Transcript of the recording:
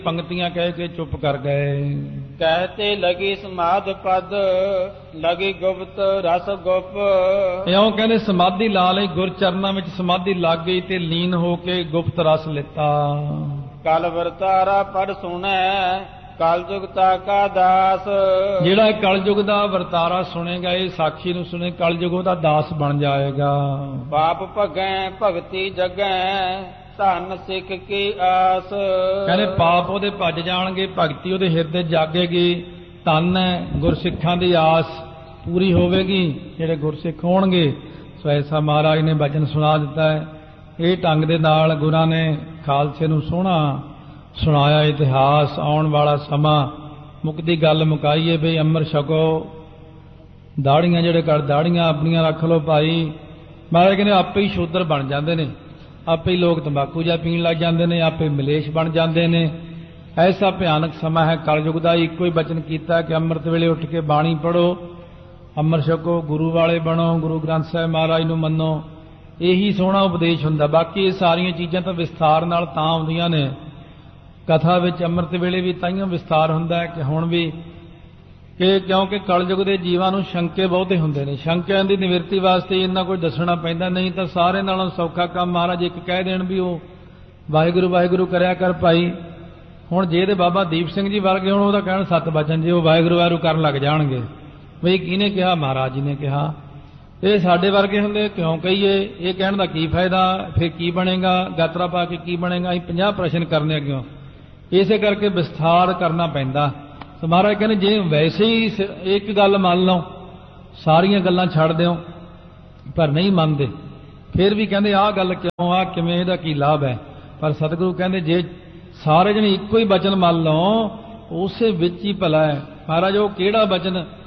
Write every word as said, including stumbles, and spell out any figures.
पंक्तियां कह के चुप कर गए। कहते लगी समाध पद लगी गुप्त रस गुप। इਉਂ कहने समाधि ला लई, गुर चरनां विच समाधि लग गई ते लीन हो के गुप्त रस लिता। कल वरतारा पढ़ सुनै कल जुगता का दास। ਜਿਹੜਾ ਕਲਯੁਗ ਦਾ ਵਰਤਾਰਾ ਸੁਣੇਗਾ, ਇਹ ਸਾਖੀ ਨੂੰ ਸੁਣੇ, ਕਲਯੁਗ ਉਹਦਾ ਦਾਸ ਬਣ ਜਾਏਗਾ। ਪਾਪ ਭਗੈ ਭਗਤੀ ਜਗੈ ਧਨ ਸਿੱਖ ਕੀ ਆਸ। ਕਹਿੰਦੇ ਪਾਪ ਉਹਦੇ ਭੱਜ ਜਾਣਗੇ, ਭਗਤੀ ਉਹਦੇ ਹਿਰਦੇ ਜਾਗੇਗੀ, ਧਨ ਹੈ ਗੁਰਸਿੱਖਾਂ ਦੀ ਆਸ ਪੂਰੀ ਹੋਵੇਗੀ, ਜਿਹੜੇ ਗੁਰਸਿੱਖ ਹੋਣਗੇ। ਸੋ ਐਸਾ ਮਹਾਰਾਜ ਨੇ ਬਚਨ ਸੁਣਾ ਦਿੱਤਾ ਹੈ। ਇਹ ਢੰਗ ਦੇ ਨਾਲ ਗੁਰਾਂ ਨੇ ਖਾਲਸੇ ਨੂੰ ਸੋਹਣਾ ਸੁਣਾਇਆ ਇਤਿਹਾਸ। ਆਉਣ ਵਾਲਾ ਸਮਾਂ ਮੁੱਕਦੀ ਗੱਲ ਮੁਕਾਈਏ ਬਈ ਅੰਮ੍ਰਿਤ ਛਕੋ, ਦਾੜੀਆਂ ਜਿਹੜੇ ਕਰ ਦਾੜੀਆਂ ਆਪਣੀਆਂ ਰੱਖ ਲਓ ਭਾਈ। ਮਹਾਰਾਜ ਕਹਿੰਦੇ ਆਪੇ ਹੀ ਸ਼ੂਦਰ ਬਣ ਜਾਂਦੇ ਨੇ, ਆਪੇ ਹੀ ਲੋਕ ਤੰਬਾਕੂ ਜਾਂ ਪੀਣ ਲੱਗ ਜਾਂਦੇ ਨੇ, ਆਪੇ ਮਲੇਸ਼ ਬਣ ਜਾਂਦੇ ਨੇ। ਐਸਾ ਭਿਆਨਕ ਸਮਾਂ ਹੈ ਕਲਯੁਗ ਦਾ। ਇੱਕੋ ਹੀ ਬਚਨ ਕੀਤਾ ਕਿ ਅੰਮ੍ਰਿਤ ਵੇਲੇ ਉੱਠ ਕੇ ਬਾਣੀ ਪੜ੍ਹੋ, ਅੰਮ੍ਰਿਤ ਛਕੋ, ਗੁਰੂ ਵਾਲੇ ਬਣੋ, ਗੁਰੂ ਗ੍ਰੰਥ ਸਾਹਿਬ ਮਹਾਰਾਜ ਨੂੰ ਮੰਨੋ। ਇਹੀ ਸੋਹਣਾ ਉਪਦੇਸ਼ ਹੁੰਦਾ। ਬਾਕੀ ਇਹ ਸਾਰੀਆਂ ਚੀਜ਼ਾਂ ਤਾਂ ਵਿਸਥਾਰ ਨਾਲ ਤਾਂ ਆਉਂਦੀਆਂ ਨੇ ਕਥਾ ਵਿੱਚ। ਅੰਮ੍ਰਿਤ ਵੇਲੇ ਵੀ ਤਾਈਓ ਵਿਸਥਾਰ ਹੁੰਦਾ ਹੈ ਕਿ ਹੁਣ ਵੀ ਕਿ ਕਿਉਂਕਿ ਕਲਯੁਗ ਦੇ ਜੀਵਾਂ ਨੂੰ ਸ਼ੰਕੇ ਬਹੁਤੇ ਹੁੰਦੇ ਨੇ। ਸ਼ੰਕਿਆਂ ਦੀ ਨਿਵਰਤੀ ਵਾਸਤੇ ਇੰਨਾ ਕੁਝ ਦੱਸਣਾ ਪੈਂਦਾ, ਨਹੀਂ ਤਾਂ ਸਾਰੇ ਨਾਲੋਂ ਸੌਖਾ ਕੰਮ ਮਹਾਰਾਜ ਇੱਕ ਕਹਿ ਦੇਣ ਵੀ ਉਹ ਵਾਹਿਗੁਰੂ ਵਾਹਿਗੁਰੂ ਕਰਿਆ ਕਰ ਭਾਈ। ਹੁਣ ਜੇ ਤੇ ਬਾਬਾ ਦੀਪ ਸਿੰਘ ਜੀ ਵਰਗੇ ਹੁਣ ਉਹਦਾ ਕਹਿਣ ਸੱਤ ਬਚਨ, ਜੇ ਉਹ ਵਾਹਿਗੁਰੂ ਵਾਹਿਗੁਰੂ ਕਰਨ ਲੱਗ ਜਾਣਗੇ ਬਈ ਕਿਹਨੇ ਕਿਹਾ? ਮਹਾਰਾਜ ਜੀ ਨੇ ਕਿਹਾ। ਇਹ ਸਾਡੇ ਵਰਗੇ ਹੁੰਦੇ ਕਿਉਂ ਕਹੀਏ? ਇਹ ਕਹਿਣ ਦਾ ਕੀ ਫਾਇਦਾ? ਫਿਰ ਕੀ ਬਣੇਗਾ? ਗਾਤਰਾ ਪਾ ਕੇ ਕੀ ਬਣੇਗਾ? ਅਸੀਂ ਪੰਜਾਹ ਪ੍ਰਸ਼ਨ ਕਰਨੇ ਅੱਗਿਓਂ। ਇਸੇ ਕਰਕੇ ਵਿਸਥਾਰ ਕਰਨਾ ਪੈਂਦਾ। ਸੋ ਮਹਾਰਾਜ ਕਹਿੰਦੇ ਜੇ ਵੈਸੇ ਹੀ ਇੱਕ ਗੱਲ ਮੰਨ ਲਓ, ਸਾਰੀਆਂ ਗੱਲਾਂ ਛੱਡ ਦਿਓ, ਪਰ ਨਹੀਂ ਮੰਨਦੇ, ਫਿਰ ਵੀ ਕਹਿੰਦੇ ਆਹ ਗੱਲ ਕਿਉਂ, ਆ ਕਿਵੇਂ, ਇਹਦਾ ਕੀ ਲਾਭ ਹੈ? ਪਰ ਸਤਿਗੁਰੂ ਕਹਿੰਦੇ ਜੇ ਸਾਰੇ ਜਣੇ ਇੱਕੋ ਹੀ ਬਚਨ ਮੰਨ ਲਓ, ਉਸੇ ਵਿੱਚ ਹੀ ਭਲਾ ਹੈ। ਮਹਾਰਾਜ ਉਹ ਕਿਹੜਾ ਬਚਨ